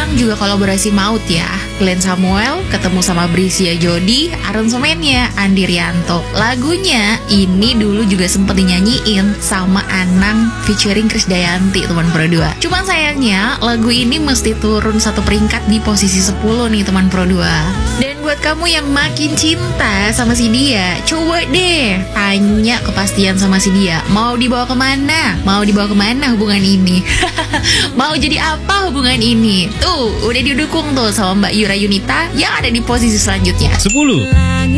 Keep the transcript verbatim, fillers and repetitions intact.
bilang juga kolaborasi maut ya. Glenn Samuel ketemu sama Brisya Jody, aransemennya Andi Rianto. Lagunya ini dulu juga sempet dinyanyiin sama Anang featuring Krisdayanti teman Pro dua. Cuman sayangnya lagu ini mesti turun satu peringkat di posisi sepuluh nih teman Pro dua. Dan buat kamu yang makin cinta sama si dia, coba deh tanya kepastian sama si dia. Mau dibawa kemana? Mau dibawa kemana hubungan ini? Mau jadi apa hubungan ini? Tuh, udah didukung tuh sama Mbak Yura Yunita yang ada di posisi selanjutnya. sepuluh